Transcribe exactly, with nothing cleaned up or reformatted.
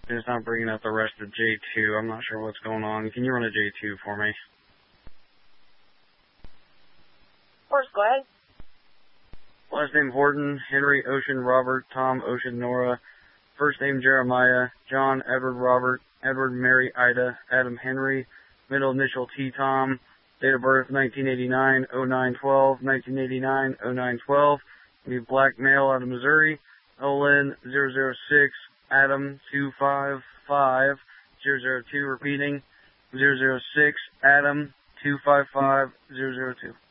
It's not bringing up the rest of J two. I'm not sure what's going on. Can you run a J two for me? Of course, go ahead. Last name Horton, Henry, Ocean, Robert, Tom, Ocean, Nora. First name Jeremiah, John, Edward, Robert, Edward, Mary, Ida, Adam, Henry. Middle initial T, Tom. Date of birth nineteen eighty-nine, oh nine twelve, nineteen eighty-nine, oh nine twelve. Be black male out of Missouri. Olin zero zero six, Adam two five five, zero zero two. Repeating zero zero six, Adam two five five, zero zero two.